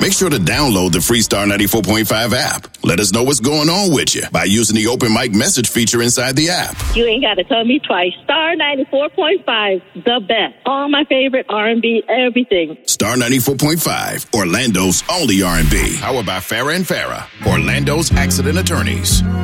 Make sure to download the free Star 94.5 app. Let us know what's going on with you by using the open mic message feature inside the app. You ain't got to tell me twice. Star 94.5, the best. All my favorite R&B, everything. Star 94.5, Orlando's only R&B. Powered by Farrah and Farrah, Orlando's accident attorneys.